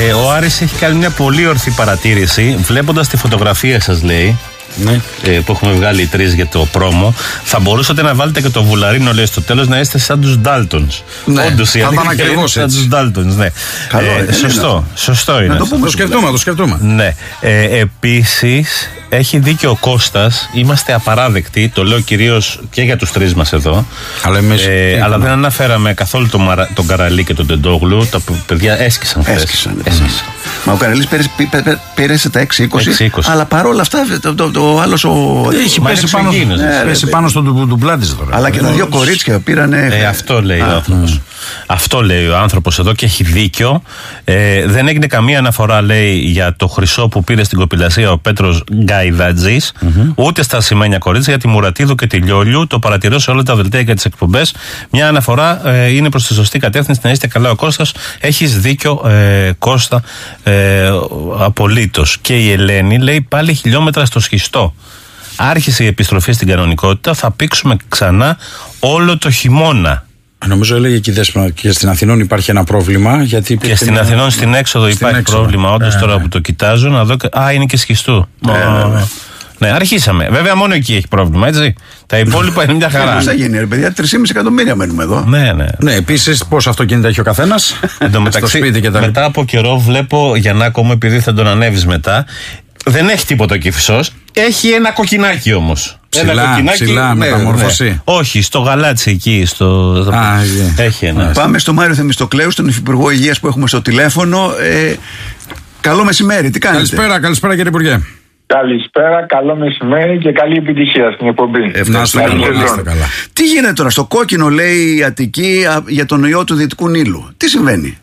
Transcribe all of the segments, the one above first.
Ο Άρης έχει κάνει μια πολύ ορθή παρατήρηση. Βλέποντας τη φωτογραφία σας, λέει, ναι, που έχουμε βγάλει 3 για το πρόμο, θα μπορούσατε να βάλετε και το Βουλαρίνο, λέει, στο τέλος, να είστε σαν τους Ντάλτονς. Ναι, όντως, θα ήταν ακριβώς σαν τους Ντάλτονς, ναι. Σωστό είναι. Να το σκεφτούμε. Ναι. Επίσης, έχει δίκιο ο Κώστας. Είμαστε απαράδεκτοι. Το λέω κυρίως και για τους 3 μας εδώ. Αλλά δεν αναφέραμε καθόλου τον Καραλή και τον Τεντόγλου. Τα παιδιά έσκησαν χθες. Μα ο Καραλής πέρασε τα 6-20, αλλά παρόλα αυτά ο άλλος έχει πέσει πάνω στον ντουμπλάντης τώρα. Αλλά και τα 2 κορίτσια πήρανε. Αυτό λέει ο άνθρωπος. Αυτό λέει ο άνθρωπος εδώ και έχει δίκιο. Δεν έγινε καμία αναφορά, λέει, για το χρυσό που πήρε στην κοπηλασία ο Πέτρος Γκαϊδατζής, ούτε στα ασημένια κορίτσια, για τη Μουρατίδου και τη Λιόλιου. Το παρατηρώ σε όλα τα δελτία και τις εκπομπές. Μια αναφορά είναι προς τη σωστή κατεύθυνση. Να είστε καλά, ο Κώστας. Έχεις δίκιο, Κώστα, απολύτως. Και η Ελένη λέει πάλι χιλιόμετρα στο σχιστό. Άρχισε η επιστροφή στην κανονικότητα. Θα πήξουμε ξανά όλο το χειμώνα. Νομίζω έλεγε και η Δέσποινα και στην Αθηνών υπάρχει ένα πρόβλημα. Γιατί και στην Αθηνών στην έξοδο υπάρχει πρόβλημα. Όντως τώρα που το κοιτάζω να δω. Είναι και σχιστού. Ναι, αρχίσαμε. Βέβαια μόνο εκεί έχει πρόβλημα, έτσι. Τα υπόλοιπα είναι μια χαρά. Πώς θα γίνει, ρε παιδιά, 3,5 εκατομμύρια μένουμε εδώ. Ναι. Επίσης, πόσα αυτοκίνητα έχει ο καθένας. Εν τω μεταξύ, μετά από καιρό βλέπω, Γιαννάκο μου, επειδή θα τον ανέβεις μετά, δεν έχει τίποτα ο Κηφισός. Έχει ένα κοκκινάκι όμως. Ψηλά μεταμόρφωση. Ναι. Όχι, στο γαλάτσι εκεί. Έχει ένα. Πάμε στο Μάριο Θεμιστοκλέου, τον Υφυπουργό Υγείας που έχουμε στο τηλέφωνο. Καλό μεσημέρι, τι κάνετε? Καλησπέρα κύριε Υπουργέ. Καλησπέρα, καλό μεσημέρι και καλή επιτυχία στην εκπομπή. Να είστε καλά. Τι γίνεται τώρα στο κόκκινο, λέει η Αττική, για τον ιό του Δυτικού Νείλου? Τι συμβαίνει?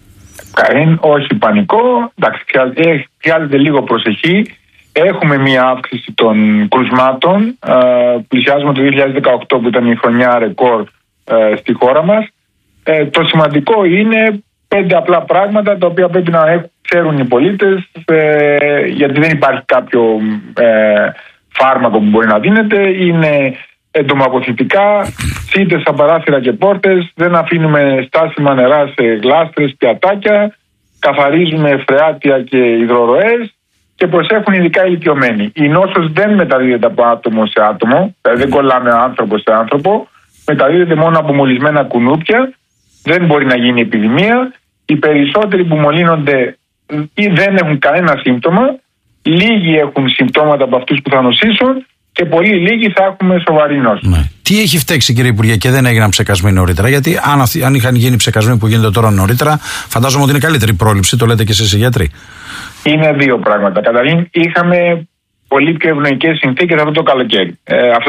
Όχι πανικό, εντάξει, χρειάζεται λίγο προσοχή. Έχουμε μια αύξηση των κρουσμάτων. Πλησιάζουμε το 2018 που ήταν η χρονιά ρεκόρ στη χώρα μας. Το σημαντικό είναι 5 απλά πράγματα τα οποία πρέπει να ξέρουν οι πολίτες, γιατί δεν υπάρχει κάποιο φάρμακο που μπορεί να δίνεται. Είναι εντομοποθητικά, σίτες στα παράθυρα και πόρτες, δεν αφήνουμε στάσιμα νερά σε γλάστρες, πιατάκια, καθαρίζουμε φρεάτια και υδροροές και προσέχουν ειδικά οι ηλικιωμένοι. Η νόσος δεν μεταδίδεται από άτομο σε άτομο, δηλαδή δεν κολλάμε άνθρωπο σε άνθρωπο, μεταδίδεται μόνο από μολυσμένα κουνούπια, δεν μπορεί να γίνει επιδημία. Οι περισσότεροι που μολύνονται ή δεν έχουν κανένα σύμπτωμα, λίγοι έχουν συμπτώματα από αυτούς που θα νοσήσουν και πολύ λίγοι θα έχουμε σοβαρή νόση. Ναι. Τι έχει φταίξει, κύριε Υπουργέ, και δεν έγιναν ψεκασμοί νωρίτερα? Γιατί αν είχαν γίνει ψεκασμοί που γίνονται τώρα νωρίτερα, φαντάζομαι ότι είναι καλύτερη πρόληψη, το λέτε και εσείς οι γιατροί. Είναι 2 πράγματα. Καταρχήν, είχαμε πολύ πιο ευνοϊκές συνθήκες αυτό το καλοκαίρι.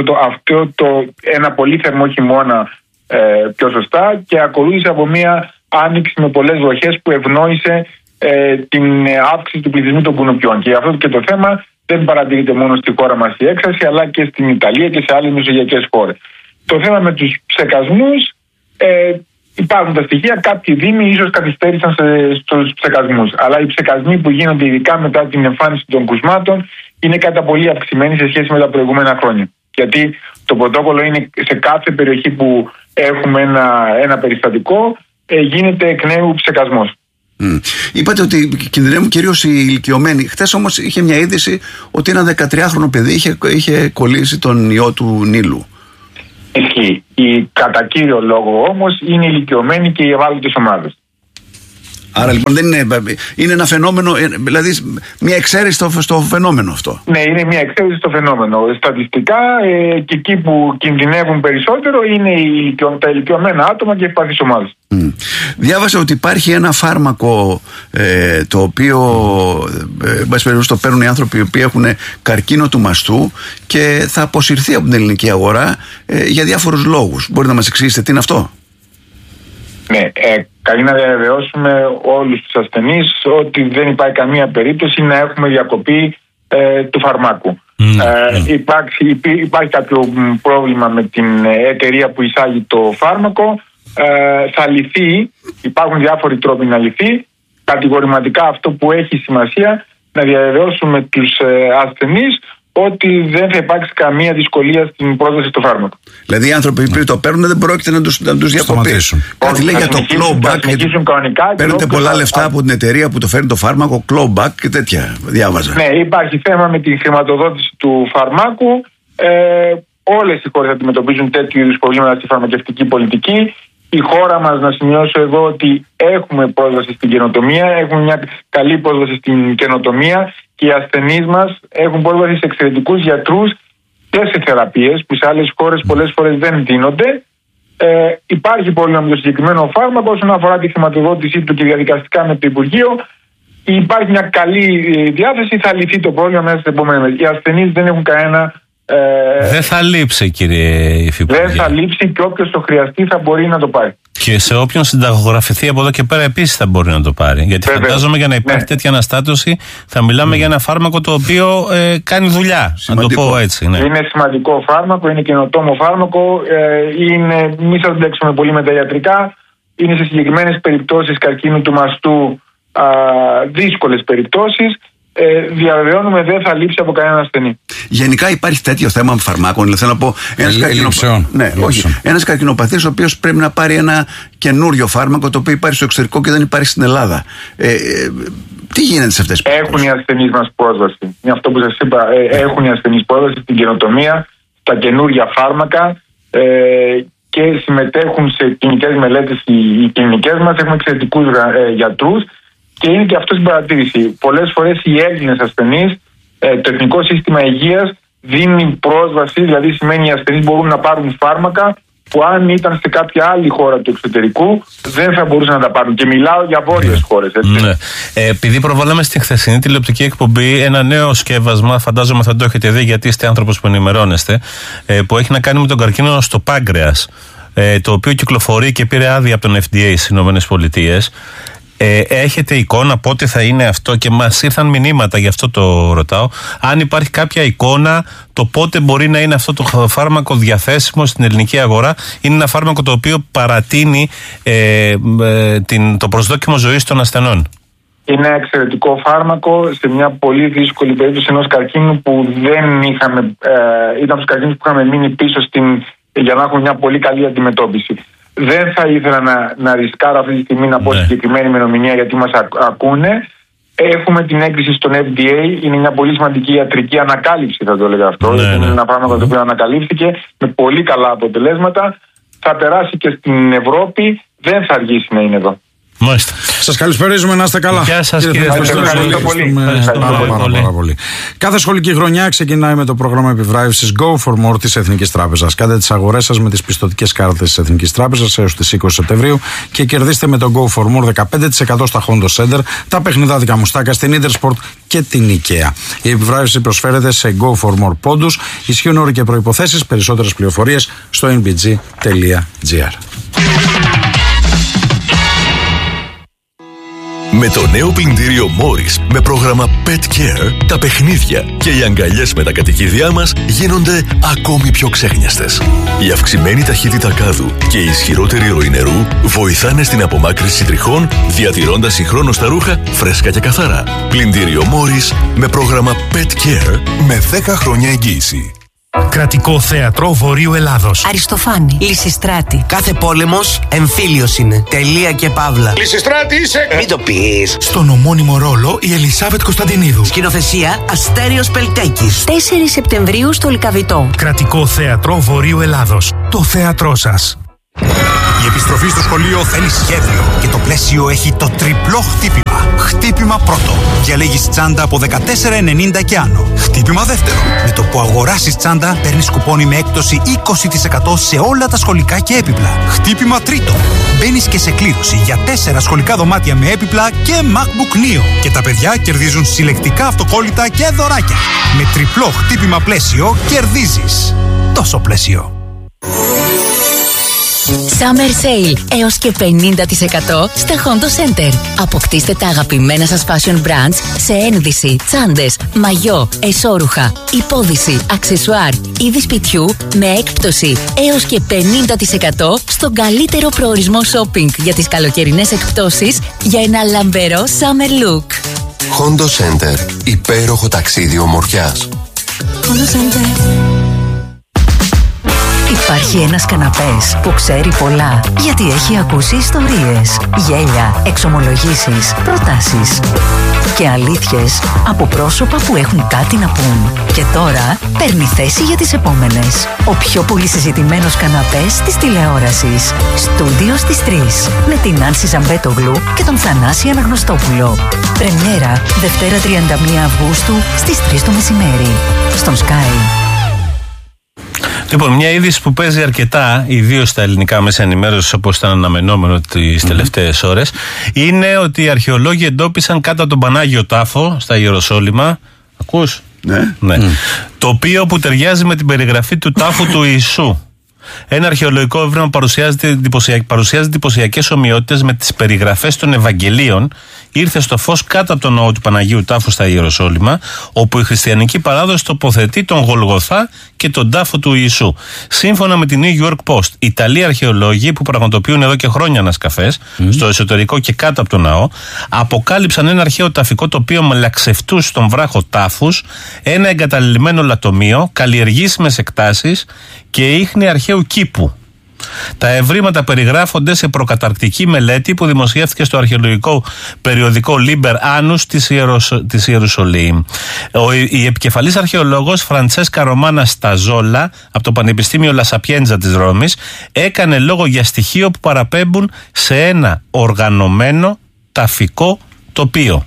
Ένα πολύ θερμό χειμώνα πιο σωστά, και ακολούθησε από μια άνοιξη με πολλές βροχές που ευνόησε την αύξηση του πληθυσμού των κουνουπιών. Και αυτό και το θέμα δεν παρατηρείται μόνο στη χώρα μας η έξαρση, αλλά και στην Ιταλία και σε άλλες μεσογειακές χώρες. Το θέμα με τους ψεκασμούς, υπάρχουν τα στοιχεία, κάποιοι δήμοι ίσως καθυστέρησαν στους ψεκασμούς. Αλλά οι ψεκασμοί που γίνονται ειδικά μετά την εμφάνιση των κρουσμάτων είναι κατά πολύ αυξημένοι σε σχέση με τα προηγούμενα χρόνια. Γιατί το πρωτόκολλο είναι σε κάθε περιοχή που έχουμε ένα περιστατικό, γίνεται εκ νέου ψεκασμός. Είπατε ότι κινδυνεύουν κυρίως οι ηλικιωμένοι. Χθες όμως είχε μια είδηση ότι ένα 13χρονο παιδί είχε κολλήσει τον ιό του Νείλου. Ισχύει. Κατά κύριο λόγο όμως είναι οι ηλικιωμένοι και οι ευάλωτες ομάδες. Άρα λοιπόν δεν είναι ένα φαινόμενο, δηλαδή μια εξαίρεση στο φαινόμενο αυτό. Ναι, είναι μια εξαίρεση στο φαινόμενο. Στατιστικά και εκεί που κινδυνεύουν περισσότερο είναι τα ηλικιωμένα άτομα και οι ευπαθείς ομάδες. Διάβασα ότι υπάρχει ένα φάρμακο το οποίο το παίρνουν οι άνθρωποι οι οποίοι έχουν καρκίνο του μαστού και θα αποσυρθεί από την ελληνική αγορά για διάφορους λόγους. Μπορείτε να μας εξηγήσετε τι είναι αυτό? Ναι, καλεί να διαβεβαιώσουμε όλους τους ασθενείς ότι δεν υπάρχει καμία περίπτωση να έχουμε διακοπή του φαρμάκου. Υπάρχει κάποιο πρόβλημα με την εταιρεία που εισάγει το φάρμακο, θα λυθεί, υπάρχουν διάφοροι τρόποι να λυθεί. Κατηγορηματικά αυτό που έχει σημασία να διαβεβαιώσουμε τους ασθενείς ότι δεν θα υπάρξει καμία δυσκολία στην πρόσβαση στο φάρμακο. Δηλαδή οι άνθρωποι που το παίρνουν δεν πρόκειται να τους διακοπήσουν. Κάτι λέει για το clawback. Παίρνετε πολλά λεφτά από την εταιρεία που το φέρνει το φάρμακο, clawback και τέτοια. Διάβαζα. Ναι, υπάρχει θέμα με τη χρηματοδότηση του φαρμάκου. Όλες οι χώρες αντιμετωπίζουν τέτοιου είδους προβλήματα στη φαρμακευτική πολιτική. Η χώρα μας, να σημειώσω εδώ, ότι έχουμε πρόσβαση στην καινοτομία, έχουμε μια καλή πρόσβαση στην καινοτομία και οι ασθενείς μας έχουν πρόσβαση σε εξαιρετικούς γιατρούς και σε θεραπείες που σε άλλες χώρες πολλές φορές δεν δίνονται. Υπάρχει πρόβλημα με το συγκεκριμένο φάρμακο όσον αφορά τη χρηματοδότησή του και διαδικαστικά με το Υπουργείο. Υπάρχει μια καλή διάθεση, θα λυθεί το πρόβλημα μέσα στις επόμενες μέρες. Οι ασθενείς δεν έχουν κανένα. Δεν θα λείψει, κύριε Υφυπουργέ. Δεν θα λείψει και όποιος το χρειαστεί θα μπορεί να το πάρει. Και σε όποιον συνταγογραφηθεί από εδώ και πέρα επίσης θα μπορεί να το πάρει. Γιατί φαντάζομαι για να υπάρχει τέτοια αναστάτωση θα μιλάμε για ένα φάρμακο το οποίο κάνει δουλειά. Σημαντικό. Να το πω έτσι. Ναι. Είναι σημαντικό φάρμακο, είναι καινοτόμο φάρμακο. Μη σας μπλέξουμε πολύ με τα ιατρικά. Είναι σε συγκεκριμένες περιπτώσεις καρκίνου του μαστού δύσκολες περιπτώσεις. Διαβεβαιώνουμε δεν θα λείψει από κανένα ασθενή. Γενικά υπάρχει τέτοιο θέμα με φαρμάκων. Θέλω να πω, ένας καρκινοπαθής ο οποίος πρέπει να πάρει ένα καινούριο φάρμακο το οποίο υπάρχει στο εξωτερικό και δεν υπάρχει στην Ελλάδα. Τι γίνεται σε αυτές τις περιπτώσεις? Έχουν οι ασθενείς μας πρόσβαση. Είναι αυτό που σας είπα. Έχουν οι ασθενείς πρόσβαση στην καινοτομία, στα καινούρια φάρμακα και συμμετέχουν σε κλινικές μελέτες οι κλινικές μας. Έχουμε εξαιρετικούς γιατρούς. Και είναι και αυτό στην παρατήρηση. Πολλές φορές οι Έλληνες ασθενείς, το Εθνικό Σύστημα Υγείας δίνει πρόσβαση, δηλαδή σημαίνει οι ασθενείς μπορούν να πάρουν φάρμακα που αν ήταν σε κάποια άλλη χώρα του εξωτερικού δεν θα μπορούσαν να τα πάρουν. Και μιλάω για βόρειες χώρες. Ναι. Επειδή προβάλαμε στην χθεσινή τηλεοπτική εκπομπή ένα νέο σκεύασμα, φαντάζομαι θα το έχετε δει γιατί είστε άνθρωπος που ενημερώνεστε, που έχει να κάνει με τον καρκίνο στο πάγκρεας, το οποίο κυκλοφορεί και πήρε άδεια από τον FDA στις ΗΠΑ. Έχετε εικόνα πότε θα είναι αυτό? Και μας ήρθαν μηνύματα, γι' αυτό το ρωτάω. Αν υπάρχει κάποια εικόνα το πότε μπορεί να είναι αυτό το φάρμακο διαθέσιμο στην ελληνική αγορά? Είναι ένα φάρμακο το οποίο παρατείνει το προσδόκιμο ζωής των ασθενών. Είναι ένα εξαιρετικό φάρμακο σε μια πολύ δύσκολη περίπτωση ενός καρκίνου που δεν είχαμε. Ήταν τους καρκίνους που είχαμε μείνει πίσω για να έχουμε μια πολύ καλή αντιμετώπιση. Δεν θα ήθελα να ρισκάρω αυτή τη στιγμή να πω συγκεκριμένη ημερομηνία γιατί μας ακούνε. Έχουμε την έγκριση στον FDA. Είναι μια πολύ σημαντική ιατρική ανακάλυψη, θα το έλεγα αυτό. Είναι ένα φάρμακο το οποίο ανακαλύφθηκε με πολύ καλά αποτελέσματα. Θα περάσει και στην Ευρώπη. Δεν θα αργήσει να είναι εδώ. Μάλιστα. Σας καλησπέριζουμε, να είστε καλά. Γεια σας, κύριε Ευχαριστώ πολύ. Πάρα πολύ. Κάθε σχολική χρονιά ξεκινάει με το πρόγραμμα επιβράβευσης Go for More της Εθνικής Τράπεζας. Κάντε τις αγορές σας με τις πιστωτικές κάρτες της Εθνικής Τράπεζας έως τις 20 Σεπτεμβρίου και κερδίστε με το Go for More 15% στα Hondo Center, τα παιχνιδάδικα μουστάκα στην Intersport και την IKEA. Η επιβράβευση προσφέρεται σε Go for More πόντους. Ισχύουν όροι και προϋποθέσεις. Περισσότερες πληροφορίες στο nbg.gr. Με το νέο πλυντήριο Morris με πρόγραμμα Pet Care, τα παιχνίδια και οι αγκαλιές με τα κατοικίδια μας γίνονται ακόμη πιο ξέχνιαστες. Η αυξημένη ταχύτητα κάδου και η ισχυρότερη ροή νερού βοηθάνε στην απομάκρυνση τριχών, διατηρώντας συγχρόνως τα ρούχα φρέσκα και καθαρά. Πλυντήριο Morris με πρόγραμμα Pet Care με 10 χρόνια εγγύηση. Κρατικό Θέατρο Βορείου Ελλάδος. Αριστοφάνη. Λυσιστράτη. Κάθε πόλεμος εμφύλιος είναι. Τελεία και παύλα. Λυσιστράτη είσαι! Μην το πεις. Στον ομώνυμο ρόλο η Ελισάβετ Κωνσταντινίδου. Σκηνοθεσία Αστέριος Πελτέκης. 4 Σεπτεμβρίου στο Λυκαβητό. Κρατικό Θέατρο Βορείου Ελλάδος. Το θέατρό σας. Η επιστροφή στο σχολείο θέλει σχέδιο και το πλαίσιο έχει το τριπλό χτύπημα. Χτύπημα πρώτο. Διαλέγεις τσάντα από 14,90 και άνω. Χτύπημα δεύτερο. Με το που αγοράσεις τσάντα παίρνεις κουπόνι με έκπτωση 20% σε όλα τα σχολικά και έπιπλα. Χτύπημα τρίτο. Μπαίνεις και σε κλήρωση για 4 σχολικά δωμάτια με έπιπλα και MacBook Neo. Και τα παιδιά κερδίζουν συλλεκτικά αυτοκόλλητα και δωράκια. Με τριπλό χτύπημα πλαίσιο κερδίζεις. Τόσο πλαίσιο. Summer Sale έως και 50% στα Hondo Center. Αποκτήστε τα αγαπημένα σας fashion brands σε ένδυση, τσάντες, μαγιό, εσώρουχα, υπόδυση, αξεσουάρ, είδη σπιτιού με έκπτωση έως και 50% στον καλύτερο προορισμό shopping για τις καλοκαιρινές εκπτώσεις για ένα λαμπερό summer look. Hondo Center. Υπέροχο ταξίδι ομορφιάς. Υπάρχει ένας καναπές που ξέρει πολλά, γιατί έχει ακούσει ιστορίες, γέλια, εξομολογήσεις, προτάσεις και αλήθειες από πρόσωπα που έχουν κάτι να πούν. Και τώρα παίρνει θέση για τις επόμενες. Ο πιο πολύ συζητημένος καναπές της τηλεόρασης. Στούντιο στις 3 με την Άνση Ζαμπέτογλου και τον Θανάση Αναγνωστόπουλο. Πρεμιέρα Δευτέρα 31 Αυγούστου στις 3 το μεσημέρι στον Sky. Λοιπόν, μια είδηση που παίζει αρκετά, ιδίως στα ελληνικά μέσα ενημέρωσης, όπως ήταν αναμενόμενο τις τελευταίες ώρες, είναι ότι οι αρχαιολόγοι εντόπισαν κάτω από τον Πανάγιο Τάφο στα Ιεροσόλυμα. Ακούς? Ναι. Τοπίο που ταιριάζει με την περιγραφή του τάφου του Ιησού. Ένα αρχαιολογικό έβριμα παρουσιάζει εντυπωσιακές ομοιότητες με τις περιγραφές των Ευαγγελίων. Ήρθε στο φως κάτω από τον ναό του Παναγίου Τάφου στα Ιεροσόλυμα, όπου η χριστιανική παράδοση τοποθετεί τον Γολγοθά και τον τάφο του Ιησού. Σύμφωνα με την New York Post, Ιταλοί αρχαιολόγοι που πραγματοποιούν εδώ και χρόνια ανασκαφές στο εσωτερικό και κάτω από τον ναό, αποκάλυψαν ένα αρχαίο ταφικό τοπίο με λαξευτούς στον βράχο τάφους, ένα εγκαταλειμμένο λατομείο, καλλιεργήσιμες εκτάσεις και ίχνη αρχαίου κήπου. Τα ευρήματα περιγράφονται σε προκαταρκτική μελέτη που δημοσιεύτηκε στο αρχαιολογικό περιοδικό Liber Annus της Ιερουσαλήμ. Η επικεφαλής αρχαιολόγος Φραντσέσκα Ρωμάνα Σταζόλα από το Πανεπιστήμιο Λα Σαπιέντζα της Ρώμης έκανε λόγο για στοιχείο που παραπέμπουν σε ένα οργανωμένο ταφικό τοπίο.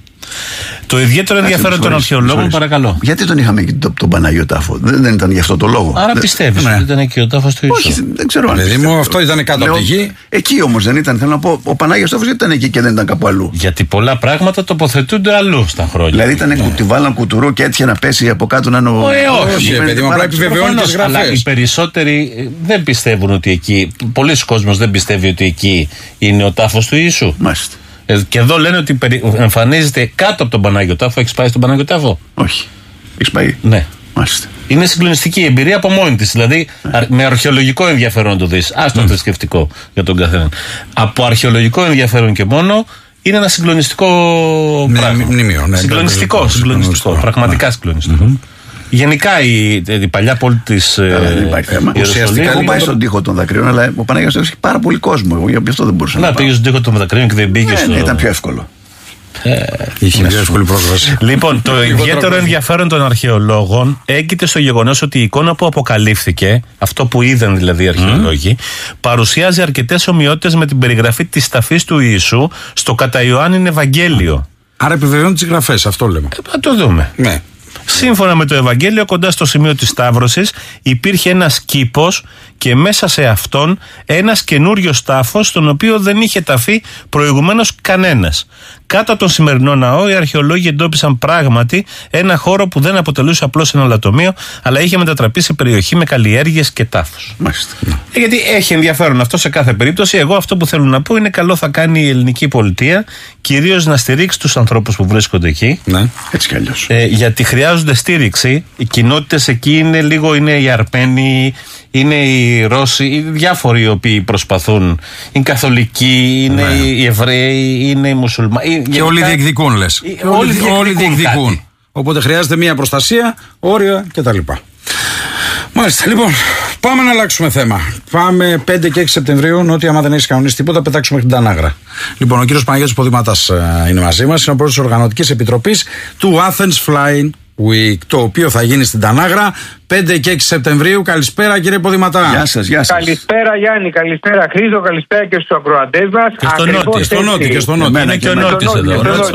Το ιδιαίτερο ενδιαφέρον των αρχαιολόγων, παρακαλώ. Γιατί τον είχαμε εκεί τον Πανάγιο Τάφο, δεν ήταν γι' αυτό το λόγο. Άρα πιστεύεις ότι ήταν εκεί ο τάφος του Ιησού? Όχι, δεν ξέρω αν παιδί μου, αυτό ήταν κάτω από τη γη. Εκεί όμως δεν ήταν. Θέλω να πω, ο Πανάγιος Τάφος ήταν εκεί και δεν ήταν κάπου αλλού. Γιατί πολλά πράγματα τοποθετούνται αλλού στα χρόνια. Δηλαδή ήταν τη βάλαν κουτουρού και έτυχε να πέσει από κάτω να είναι ο. Όχι, παιδί μου, απλά επιβεβαιώνει τις γραφές. Αλλά οι περισσότεροι δεν πιστεύουν ότι εκεί. Πολλοί κόσμος δεν πιστεύει ότι εκεί είναι ο τάφος του Ιησού. Μάλιστα. Και εδώ λένε ότι εμφανίζεται κάτω από τον Πανάγιο Τάφο. Έχεις πάει στον Πανάγιο Τάφο? Όχι. Έχεις πάει? Ναι. Μάλιστα. Είναι συγκλονιστική η εμπειρία από μόνη της. Δηλαδή, με αρχαιολογικό ενδιαφέρον να το δεις. Άστο θρησκευτικό για τον καθέναν. Από αρχαιολογικό ενδιαφέρον και μόνο, είναι ένα συγκλονιστικό πράγμα. Μνημείο, ναι. Συγκλονιστικό. Πραγματικά συγκλονιστικό. Γενικά η παλιά πόλη της Ουσιαστικά εγώ πάει στον τοίχο των δακρύων, αλλά ο Παναγιώτης έχει πάρα πολύ κόσμο. Εγώ γι' αυτό δεν μπορούσα να πάω. Πήγε στον τοίχο των δακρύων και δεν πήγε στο. Ήταν πιο εύκολο. Είχε πιο εύκολη πρόσβαση. Λοιπόν, το ιδιαίτερο ενδιαφέρον των αρχαιολόγων έγκυται στο γεγονός ότι η εικόνα που αποκαλύφθηκε, αυτό που είδαν δηλαδή οι αρχαιολόγοι, παρουσιάζει αρκετές ομοιότητες με την περιγραφή της ταφής του Ιησού στο κατά Ιωάννην Ευαγγέλιο. Άρα επιβεβαιώνει τις γραφές, αυτό λέμε. Θα το δούμε. Ναι. Σύμφωνα με το Ευαγγέλιο, κοντά στο σημείο της Σταύρωσης υπήρχε ένας κήπος και μέσα σε αυτόν ένας καινούριος τάφος, στον οποίο δεν είχε ταφεί προηγουμένως κανένας. Κάτω από τον σημερινό ναό, οι αρχαιολόγοι εντόπισαν πράγματι ένα χώρο που δεν αποτελούσε απλώς ένα λατομείο, αλλά είχε μετατραπεί σε περιοχή με καλλιέργειες και τάφους. Γιατί έχει ενδιαφέρον αυτό σε κάθε περίπτωση. Εγώ αυτό που θέλω να πω είναι καλό θα κάνει η ελληνική πολιτεία, κυρίως να στηρίξει τους ανθρώπους που βρίσκονται εκεί. Ναι, έτσι κι αλλιώς. Γιατί χρειάζονται στήριξη. Οι κοινότητες εκεί είναι οι Αρμένοι, είναι οι Ρώσοι, οι διάφοροι οι οποίοι προσπαθούν. Είναι Καθολικοί, είναι οι Εβραίοι, είναι οι Μουσουλμάνοι. Και όλοι διεκδικούν, λες. Όλοι διεκδικούν. Οπότε χρειάζεται μια προστασία, όρια κτλ. Μάλιστα, λοιπόν, πάμε να αλλάξουμε θέμα. Πάμε 5 και 6 Σεπτεμβρίου, ότι άμα δεν έχει κανονίσει τίποτα, πετάξουμε την Τανάγρα. Λοιπόν, ο κύριος Παναγιώτης Ποδηματάς είναι μαζί μας, είναι ο πρόεδρος της Οργανωτικής Επιτροπής του Athens Flying Week, το οποίο θα γίνει στην Τανάγρα 5 και 6 Σεπτεμβρίου. Καλησπέρα, κύριε Ποδηματά. Γεια σας, γεια σας. Καλησπέρα, Γιάννη, καλησπέρα, Χρήστο, καλησπέρα και στους ακροατές μας. Και στο Νότι. Και στο Νότι. Είναι και ο Νότης εδώ.